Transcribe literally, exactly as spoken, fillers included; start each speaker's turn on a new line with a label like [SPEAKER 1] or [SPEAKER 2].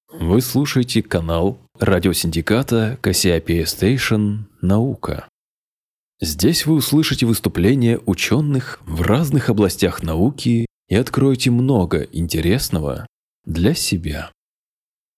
[SPEAKER 1] Вы слушаете канал радиосиндиката Кассиопея Station «Наука». Здесь вы услышите выступления ученых в разных областях науки и откроете много интересного для себя.